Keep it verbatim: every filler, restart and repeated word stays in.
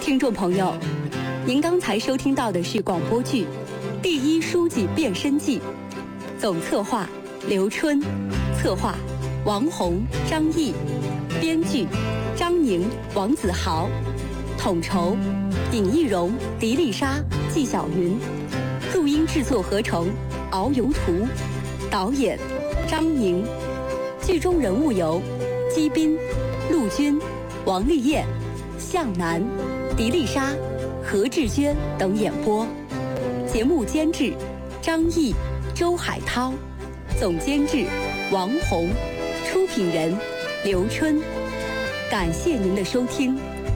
听众朋友，您刚才收听到的是广播剧《第一书记变身记》，总策划刘春，策划王红、张毅，编剧张宁、王子豪，统筹尹艺荣、狄丽莎、纪晓云，录音制作合成敖游图，导演张宁。剧中人物有姬斌、陆军、王丽燕、向南、狄丽莎、何志娟等演播。节目监制张毅、周海涛，总监制王红，出品人刘春。感谢您的收听。